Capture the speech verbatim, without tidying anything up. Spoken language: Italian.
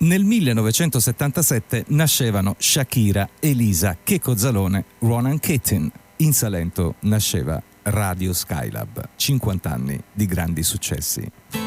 Nel millenovecentosettantasette nascevano Shakira, Elisa, Checco Zalone, Ronan Keating. In Salento nasceva Radio Skylab, cinquanta anni di grandi successi.